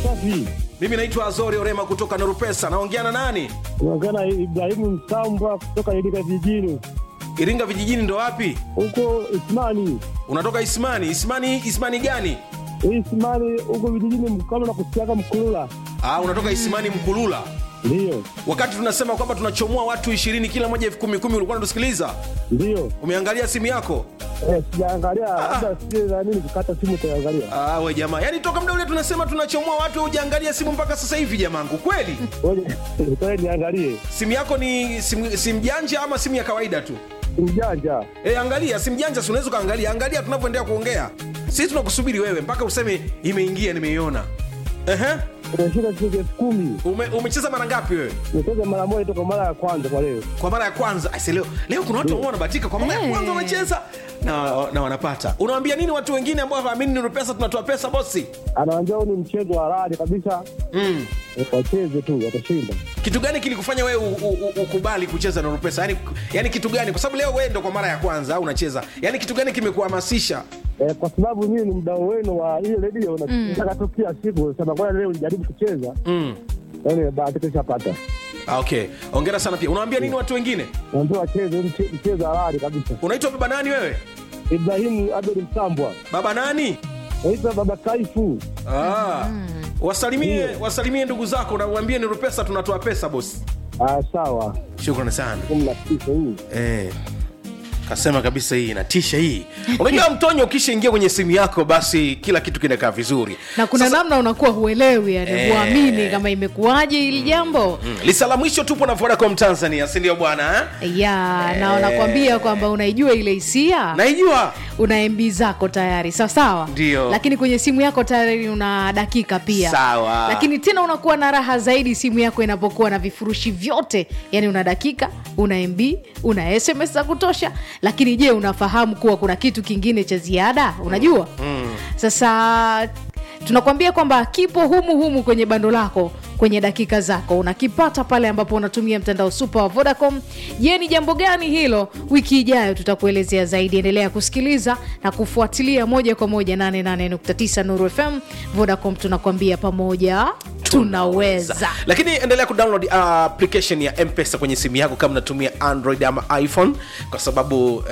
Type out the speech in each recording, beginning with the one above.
Safi. Mimi naitwa Azori Orema kutoka Nurupesa. Naongea na nani? Naongea Ibrahimu Msambwa kutoka Iringa vijijini. Iringa vijijini ndo wapi? Huko Ismani. Unatoka Ismani? Ismani gani? Ismani huko vijijini kama na kusiaka Mkulula. Unatoka Ismani Mkulula. Ndio. Wakati tunasema kwamba tunachomoa watu 20 kila mmoja 10,000 ulikuwa unatusikiliza? Ndio. Umeangalia simu yako? Sijaangalia, labda sije na nini kukata simu kuangalia. We jamaa, yani toka muda ule tunasema tunachomoa watu hujaangalia simu mpaka sasa hivi jamangu, kweli? Wewe niangalie. Simu yako ni simu janja ama simu ya kawaida tu? Simu janja. Angalia simu janja, si unaweza kaangalia. Angalia tunapoendelea kuongea. Sisi tunakusubiri wewe mpaka useme imeingia, nimeiona. Nimeshinda shilingi 10,000. Umecheza mara ngapi wewe? Nimecheza mara moja toka mara ya kwanza kwa leo. Kwa mara ya kwanza. Leo kuna watu ambao wanabahatika kwa mara ya kwanza wanacheza na wanapata. Unawaambia nini watu wengine ambao hawaamini Nurupesa tunatoa pesa bosi? Anawaambia ni mchezo wa halali kabisa. Wacheze tu watashinda. Kitu gani kilikufanya wewe ukubali kucheza Nurupesa? Yaani kitu gani? Kwa sababu leo wewe ndo kwa mara ya kwanza unacheza. Yaani kitu gani kimekuhamasisha? Kwa sababu mimi ni mdau wenu wa ile redio na nataka tu kila siku sema kwa leo nijaribu kucheza. Yaani baada tukishapata. Okay. Hongera sana pia. Unawaambia nini watu wengine? Naambia wacheze mchezo halali kabisa. Unaitwa baba nani wewe? Ibrahimu Abdul Msambwa. Baba nani? Naitwa baba Kaifu. Wasalimie ndugu zako na uambie Nurupesa tunatoa pesa bosi. Sawa. Shukrani sana. Mnatisha hii. Kasema kabisa hii inatisha hii. Unajua mtonyo ukishaingia kwenye simu yako basi kila kitu kinakaa vizuri. Na kuna namna unakuwa huelewi yani huamini kama imekuaje hili jambo. Lisala mwisho tupo na Vodacom Tanzania, si ndio bwana? Na wanakuambia kwamba unaijua ile hisia. Naijua. Una MB zako tayari, sawa? Ndio. Lakini kwenye simu yako tayari una dakika pia. Sawa. Lakini tena unakuwa na raha zaidi simu yako inapokuwa na vifurushi vyote. Yani una dakika, una MB, una SMS za kutosha. Lakini je, unafahamu kuwa kuna kitu kingine cha ziada? Unajua? Sasa tunakwambia kwamba kipo humu kwenye bando lako, kwenye dakika zako. Unakipata pale ambapo unatumia mtandao super wa Vodacom. Je, ni jambo gani hilo? Wiki ijayo tutakuelezea zaidi. Endelea kusikiliza na kufuatilia moja kwa moja 88.9 Nuru FM. Vodacom tunakwambia pamoja tunaweza. Lakini endelea kudownload application ya M-Pesa kwenye simu yako kama unatumia Android ama iPhone, kwa sababu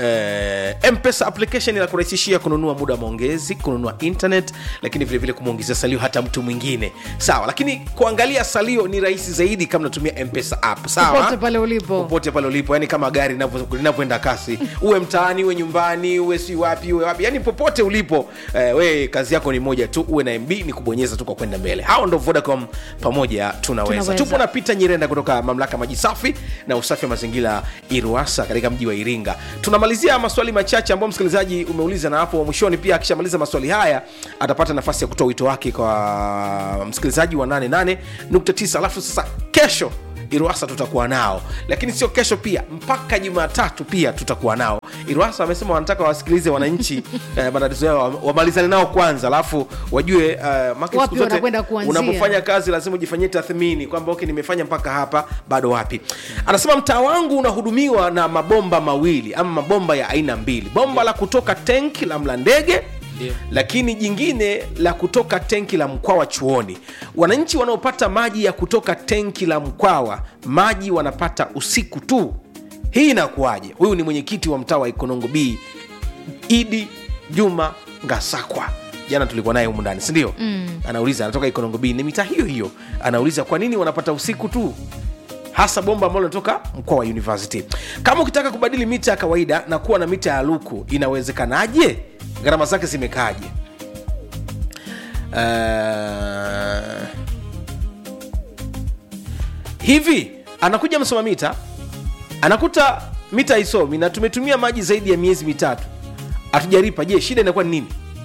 M-Pesa application inakurahisishia kununua muda maongezi, kununua internet, lakini vile vile kumuongezea salio hata mtu mwingine. Sawa, lakini kuangalia salio ni rahisi zaidi kama unatumia M-Pesa app. Sawa? Popote pale ulipo. Yani kama gari linavyoenda kasi, uwe mtaani, uwe nyumbani, uwe si wapi, uwe wapi. Yani popote ulipo, wewe kazi yako ni moja tu, uwe na MB ni kubonyeza tu kwa kwenda mbele. Hao ndio Vodacom pamoja tunaweza. Tupo na Peter Nyirenda kutoka mamlaka maji safi na usafi wa mazingira Iruasa katika mji wa Iringa. Tunamalizia maswali machache ambayo msikilizaji umeuliza, na hapo mwishoni pia akishamaliza maswali haya atapata nafasi ya kutoa wito wake kwa msikilizaji wa 88.9. Alafu sasa kesho Iruasa tutakuwa nao, lakini sio kesho, pia mpaka Jumatatu pia tutakuwa nao. Iruasa wamesema wanataka wasikilize wananchi matatizo yao, wamalizane nao kwanza, alafu wajue siku zote unapofanya kazi lazima ujifanyie tathmini kwamba nimefanya mpaka hapa, bado wapi. Anasema mtaa wangu unahudumiwa na mabomba mawili ama mabomba ya aina mbili. Bomba la kutoka tenki la Mlandege, lakini jingine la kutoka tenki la Mkwawa chuoni. Wananchi wanaopata maji ya kutoka tenki la Mkwawa, maji wanapata usiku tu. Hii inakuaje? Huyu ni mwenyekiti wa mtaa wa Ikonongo B, Idi Juma Ngasakwa. Jana tulikuwa naye humu ndani, si ndio? Anauliza, anatoka Ikonongo B, ni mita hiyo. Anauliza kwa nini wanapata usiku tu, hasa bomba ambalo linatoka Mkwawa University. Kama ukitaka kubadili mita ya kawaida na kuwa na mita ya luku, inawezekanaje? Gharama zake zimekaje? Hivi anakuja msoma mita, anakuta mita isomi na tumetumia maji zaidi ya miezi 3 hatujalipa. Je, shida inakuwa ni nini?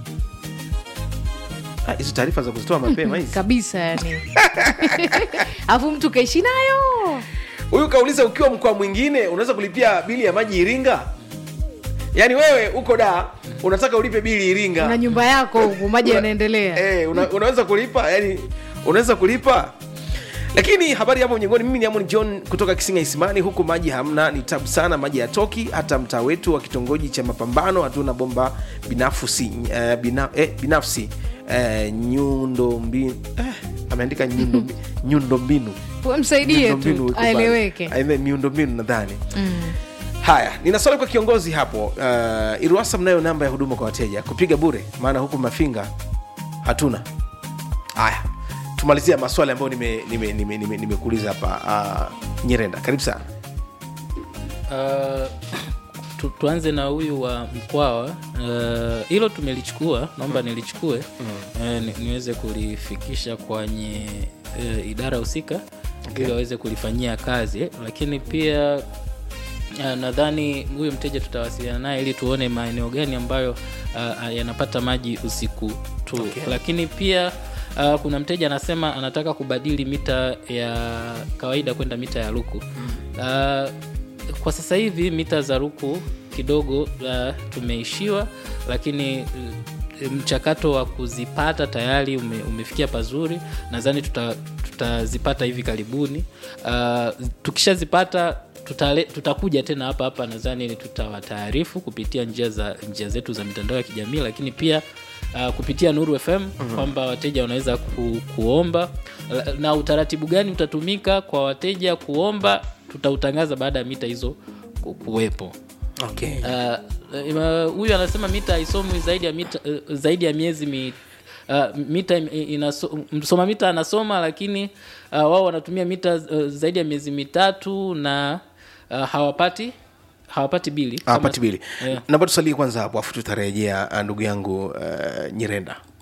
Hizo taarifa za kuzitoa mapema hizi kabisa yani. Afu mtu kaishi nayo. Huyu kauliza, ukiwa mkoa mwingine unaweza kulipia bili ya maji Iringa? Yani wewe uko da unataka ulipe bili Iringa, una nyumba yako huko maji yanaendelea. Unaweza kulipa, yani unaweza kulipa. Lakini habari hapo nyingoni, mimi ni Amon John kutoka Kisinga Isimani. Huku maji hamna, ni tabu sana, maji yatoki. Hata mtaa wetu wa kitongoji cha Mapambano hatuna bomba binafsi nyundo mbinu ameandika nyundo mbinu. Wewe msaidie tu aeleweke. Nyundo mbinu nadhani. Haya, nina swali kwa kiongozi hapo. Iruwasa mnayo namba ya huduma kwa wateja kupiga bure, maana huku Mafinga hatuna. Haya, tumalizia maswali ambayo nimekuuliza hapa. Nyirenda, karibu sana. Tuanze na huyu wa Mkwawa. Hilo tumelichukua, naomba nilichukue niweze kulifikisha kwenye idara husika ili waweze kulifanyia kazi, lakini pia nadhani huyu mteja tutawasiliana naye ili tuone maeneo gani ambayo yanapata maji usiku tu. Lakini pia kuna mteja anasema anataka kubadili mita ya kawaida kwenda mita ya luku. Kwa sasa hivi mita za luku kidogo tumeishiwa, lakini mchakato wa kuzipata tayari umefikia pazuri. Nadhani tutazipata hivi karibuni. Tukishazipata tutakuja tena hapa nadhani tutawataarifu kupitia njia zetu za mitandao ya kijamii, lakini pia kupitia Nuru FM kwamba wateja wanaweza kuomba, na utaratibu gani utatumika kwa wateja kuomba tutautangaza baada ya mita hizo kuwepo. Okay. Huyu anasema mita haisomwi zaidi ya miezi mita msoma mita anasoma, lakini wao wanatumia mita zaidi ya miezi mitatu na hawapati bili. Naomba tusalie kwanza hapo afu tutarejea ndugu yangu Nyirenda.